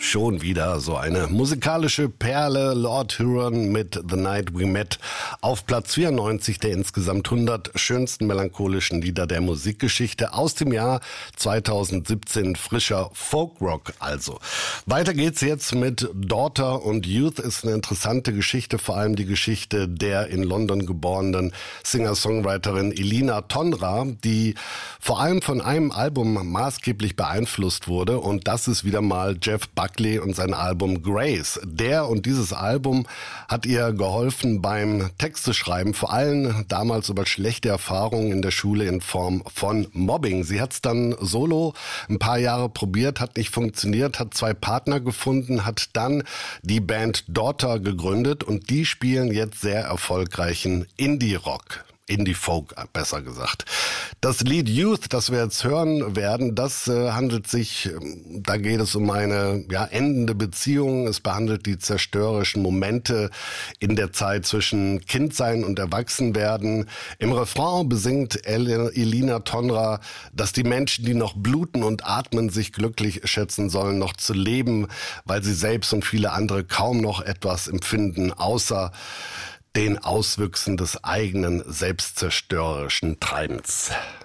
Schon wieder so eine musikalische Perle, Lord Huron mit The Night We Met auf Platz 94 der insgesamt 100 schönsten melancholischen Lieder der Musikgeschichte aus dem Jahr 2017, frischer Folkrock also. Weiter geht's jetzt mit Daughter und Youth, ist eine interessante Geschichte, vor allem die Geschichte der in London geborenen Singer-Songwriterin Elina Tonra, die vor allem von einem Album maßgeblich beeinflusst wurde, und das ist wieder mal Jeff Buckley und sein Album Grace. Der und dieses Album hat ihr geholfen beim Texteschreiben, vor allem damals über schlechte Erfahrungen in der Schule in Form von Mobbing. Sie hat es dann solo ein paar Jahre probiert, hat nicht funktioniert, hat zwei Partner gefunden, hat dann die Band Daughter gegründet und die spielen jetzt sehr erfolgreichen Indie-Rock. Indie-Folk, besser gesagt. Das Lied Youth, das wir jetzt hören werden, das handelt sich, da geht es um eine endende Beziehung. Es behandelt die zerstörerischen Momente in der Zeit zwischen Kindsein und Erwachsenwerden. Im Refrain besingt Elina Tonra, dass die Menschen, die noch bluten und atmen, sich glücklich schätzen sollen, noch zu leben, weil sie selbst und viele andere kaum noch etwas empfinden, außer den Auswüchsen des eigenen selbstzerstörerischen Treibens.